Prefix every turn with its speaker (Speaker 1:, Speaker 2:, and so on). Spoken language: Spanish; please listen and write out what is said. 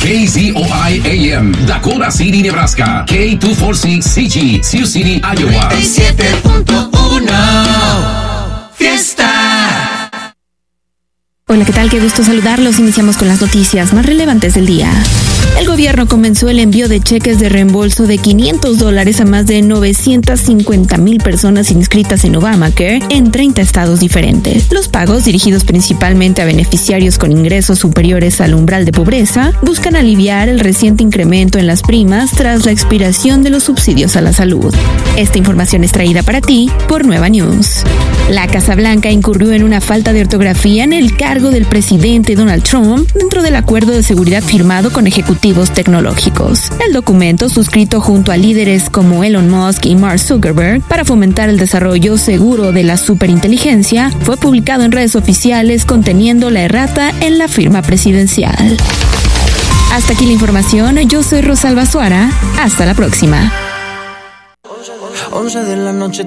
Speaker 1: KZOI AM, Dakota City, Nebraska. K246CG, Sioux City, Iowa.
Speaker 2: 97.1 Fiesta.
Speaker 3: Hola, ¿qué tal? Qué gusto saludarlos. Iniciamos con las noticias más relevantes del día. El gobierno comenzó el envío de cheques de reembolso de $500 a más de 950,000 personas inscritas en Obamacare en 30 estados diferentes. Los pagos, dirigidos principalmente a beneficiarios con ingresos superiores al umbral de pobreza, buscan aliviar el reciente incremento en las primas tras la expiración de los subsidios a la salud. Esta información es traída para ti por Nueva News. La Casa Blanca incurrió en una falta de ortografía en el cargo del presidente Donald Trump dentro del acuerdo de seguridad firmado con ejecutivos tecnológicos. El documento, suscrito junto a líderes como Elon Musk y Mark Zuckerberg para fomentar el desarrollo seguro de la superinteligencia, fue publicado en redes oficiales conteniendo la errata en la firma presidencial. Hasta aquí la información. Yo soy Rosalba Suara. Hasta la próxima.
Speaker 2: 11 de la noche.